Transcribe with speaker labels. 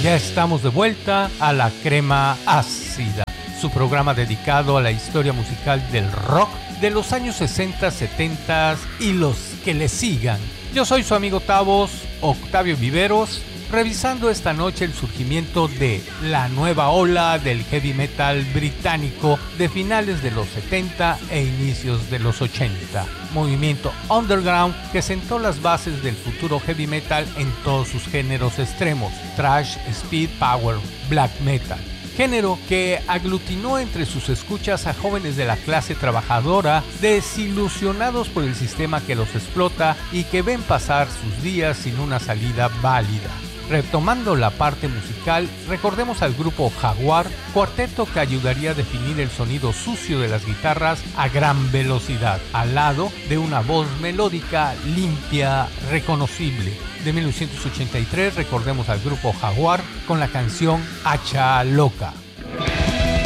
Speaker 1: Ya estamos de vuelta a La Crema Ácida, su programa dedicado a la historia musical del rock de los años 60, 70 y los que le sigan. Yo soy su amigo Tavos, Octavio Viveros, revisando esta noche el surgimiento de la nueva ola del heavy metal británico de finales de los 70 e inicios de los 80. Movimiento underground que sentó las bases del futuro heavy metal en todos sus géneros extremos: thrash, speed, power, black metal. Género que aglutinó entre sus escuchas a jóvenes de la clase trabajadora, desilusionados por el sistema que los explota y que ven pasar sus días sin una salida válida. Retomando la parte musical, recordemos al grupo Jaguar, cuarteto que ayudaría a definir el sonido sucio de las guitarras a gran velocidad, al lado de una voz melódica, limpia, reconocible. De 1983 recordemos al grupo Jaguar con la canción Hacha Loca.